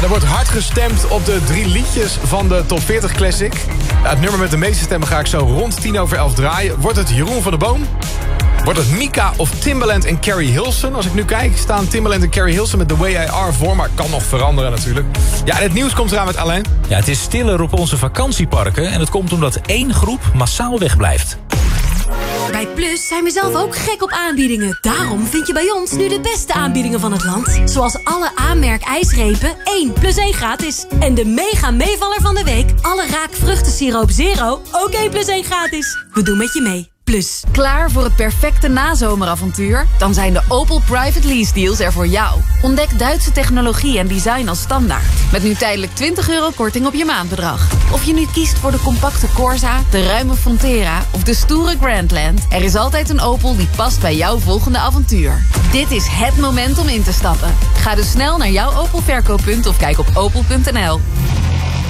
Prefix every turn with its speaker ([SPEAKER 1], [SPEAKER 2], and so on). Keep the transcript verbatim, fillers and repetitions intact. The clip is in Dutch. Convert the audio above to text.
[SPEAKER 1] er wordt hard gestemd op de drie liedjes van de Top veertig Classic. Ja, het nummer met de meeste stemmen ga ik zo rond tien over elf draaien. Wordt het Jeroen van der Boom? Wordt het Mika of Timbaland en Carrie Hilson? Als ik nu kijk, staan Timbaland en Carrie Hilson met The Way I Are voor. Maar kan nog veranderen natuurlijk. Ja, en het nieuws komt eraan met Alain.
[SPEAKER 2] Ja, het is stiller op onze vakantieparken. En dat komt omdat één groep massaal wegblijft.
[SPEAKER 3] Bij Plus zijn we zelf ook gek op aanbiedingen. Daarom vind je bij ons nu de beste aanbiedingen van het land. Zoals alle A-merk ijsrepen, één plus één gratis. En de mega meevaller van de week, alle Raak vruchtensiroop Zero, ook één plus één gratis. We doen met je mee. Plus.
[SPEAKER 4] Klaar voor het perfecte nazomeravontuur? Dan zijn de Opel Private Lease Deals er voor jou. Ontdek Duitse technologie en design als standaard. Met nu tijdelijk twintig euro korting op je maandbedrag. Of je nu kiest voor de compacte Corsa, de ruime Frontera of de stoere Grandland. Er is altijd een Opel die past bij jouw volgende avontuur. Dit is het moment om in te stappen. Ga dus snel naar jouw Opel verkooppunt of kijk op opel punt n l.